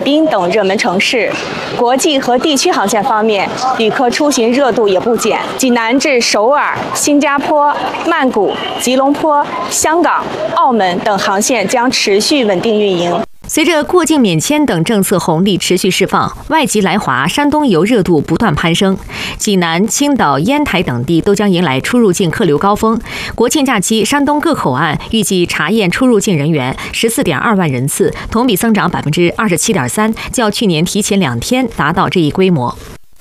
滨等热门城市。国际和地区航线方面，旅客出行热度也不减，济南至首尔、新加坡、曼谷、吉隆坡、香港、澳门等航线将持续稳定运营。 随着过境免签等政策红利持续释放，外籍来华山东游热度不断攀升。济南、青岛、烟台等地都将迎来出入境客流高峰。国庆假期，山东各口岸预计查验出入境人员14.2万人次，同比增长27.3%，较去年提前2天达到这一规模。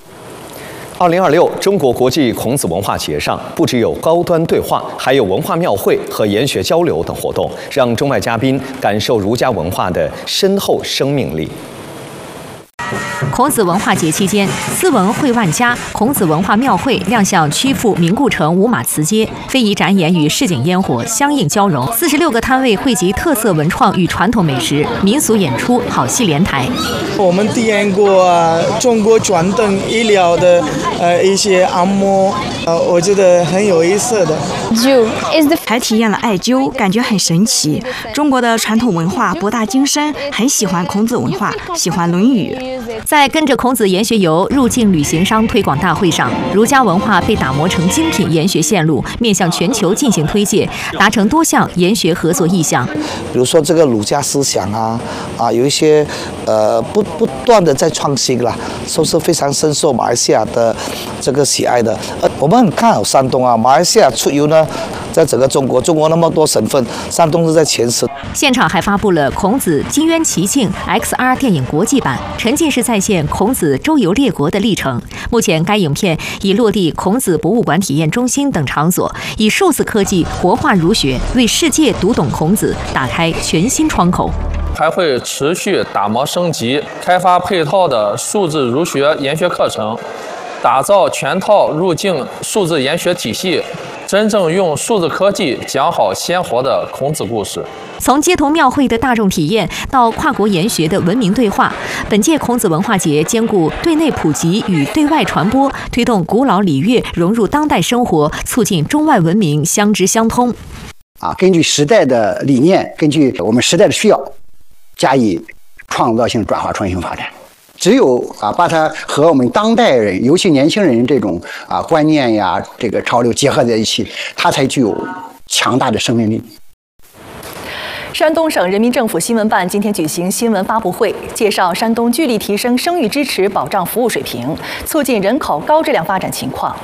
2026中国国际孔子文化节上，不只有高端对话，还有文化庙会和研学交流等活动，让中外嘉宾感受儒家文化的深厚生命力。 孔子文化节期间，斯文会万家、孔子文化庙会亮相曲阜明故城五马祠街，非遗展演与市井烟火相映交融。46个摊位汇集特色文创与传统美食、民俗演出，好戏连台。 我们体验过中国传统医疗的一些按摩，我觉得很有意思的。 还体验了艾灸，感觉很神奇。中国的传统文化博大精深，很喜欢孔子文化，喜欢《论语》。 在跟着孔子研学游入境旅行商推广大会上，儒家文化被打磨成精品研学线路，面向全球进行推介，达成多项研学合作意向。 比如说这个儒家思想有一些不断的在创新啦，都是非常深受马来西亚的这个喜爱的。我们很看好山东马来西亚出游呢，在整个中国那么多省份，山东是在前10。 现场还发布了孔子金渊奇境 XR 电影国际版，沉浸式再现孔子周游列国的历程。目前该影片已落地孔子博物馆体验中心等场所，以数字科技活化儒学，为世界读懂孔子打开全新窗口。 还会持续打磨升级，开发配套的数字儒学研学课程，打造全套入境数字研学体系，真正用数字科技讲好鲜活的孔子故事。 从街头庙会的大众体验到跨国研学的文明对话，本届孔子文化节兼顾对内普及与对外传播，推动古老礼乐融入当代生活，促进中外文明相知相通。 根据时代的理念，根据我们时代的需要，加以创造性转化、创新发展。只有把它和我们当代人，尤其年轻人这种观念呀、这个潮流结合在一起，它才具有强大的生命力。 山东省人民政府新闻办今天举行新闻发布会，介绍山东聚力提升生育支持保障服务水平，促进人口高质量发展情况。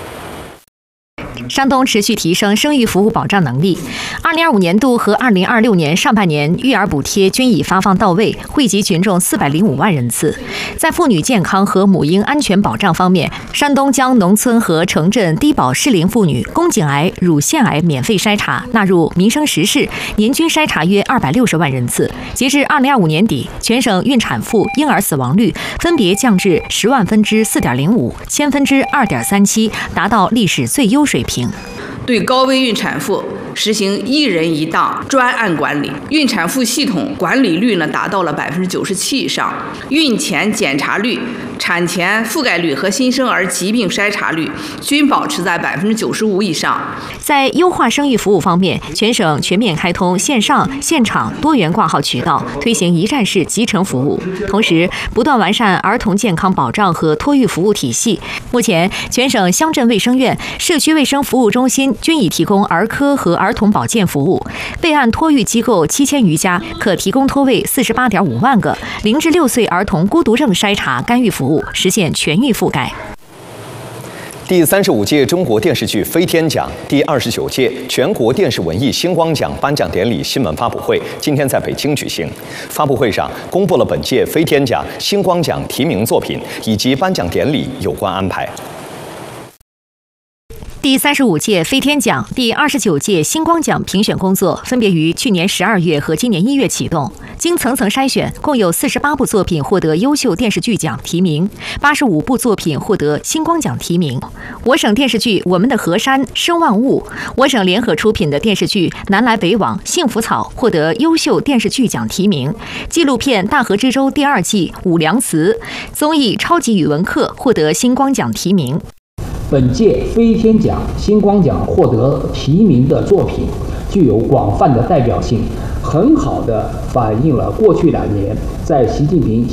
山东持续提升生育服务保障能力。2025年度和2026年上半年育儿补贴均已发放到位，惠及群众405万人次。在妇女健康和母婴安全保障方面，山东将农村和城镇低保适龄妇女宫颈癌、乳腺癌免费筛查纳入民生实事，年均筛查约260万人次。截至2025年底，全省孕产妇婴儿死亡率分别降至10万分之4.05、1000分之2.37，达到历史最优水平。 对高危孕产妇实行一人一档专案管理，孕产妇系统管理率达到了97%以上，孕前检查率、产前覆盖率和新生儿疾病筛查率均保持在95%以上。 在优化生育服务方面，全省全面开通线上、现场多元挂号渠道，推行一站式集成服务，同时不断完善儿童健康保障和托育服务体系。目前，全省乡镇卫生院、社区卫生服务中心均已提供儿科和儿童保健服务，备案托育机构7000余家，可提供托位48.5万个，0至6岁儿童孤独症筛查干预服务实现全域覆盖。 第35届中国电视剧飞天奖、第29届全国电视文艺星光奖颁奖典礼新闻发布会今天在北京举行。发布会上公布了本届飞天奖、星光奖提名作品以及颁奖典礼有关安排。 第35届飞天奖、第29届星光奖评选工作分别于去年12月和今年1月启动，经层层筛选，共有48部作品获得优秀电视剧奖提名，85部作品获得星光奖提名。我省电视剧《我们的河山生万物》，我省联合出品的电视剧《南来北往幸福草》获得优秀电视剧奖提名，纪录片《大河之洲》第2季《武梁祠》，综艺《超级语文课》获得星光奖提名。 本届飞天奖、星光奖获得提名的作品具有广泛的代表性，很好地反映了过去2年在习近平